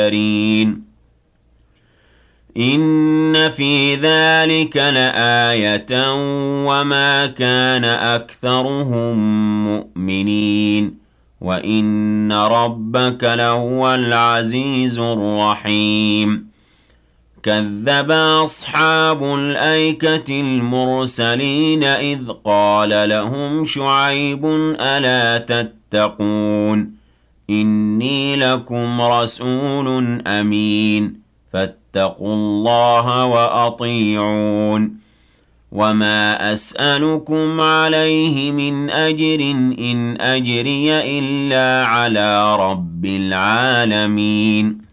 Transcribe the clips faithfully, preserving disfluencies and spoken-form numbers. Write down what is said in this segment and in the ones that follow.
المفترين إن في ذلك لآية وما كان أكثرهم مؤمنين وإن ربك لهو العزيز الرحيم كذب أصحاب الأيكة المرسلين إذ قال لهم شعيب ألا تتقون إني لكم رسول أمين فاتقوا الله وأطيعون وما أسألكم عليه من أجر إن أجري إلا على رب العالمين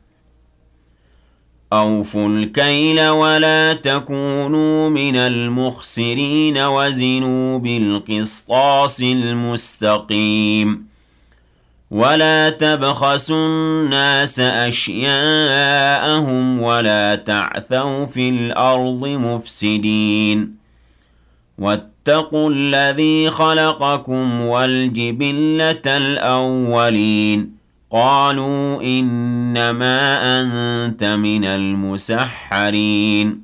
أوفوا الكيل ولا تكونوا من المخسرين وزنوا بالقسطاس المستقيم ولا تبخسوا الناس أشياءهم ولا تعثوا في الأرض مفسدين واتقوا الذي خلقكم والجبلة الأولين قالوا إنما أنت من المسحرين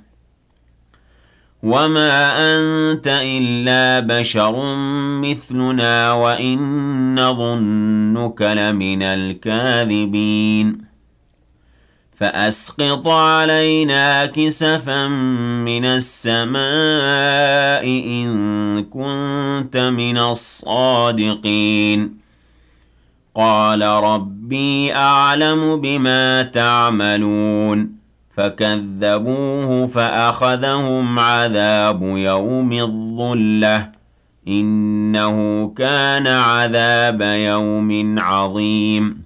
وما أنت إلا بشر مثلنا وإن نظنك لمن الكاذبين فأسقط علينا كسفا من السماء إن كنت من الصادقين قال ربي أعلم بما تعملون فكذبوه فأخذهم عذاب يوم الظلة إنه كان عذاب يوم عظيم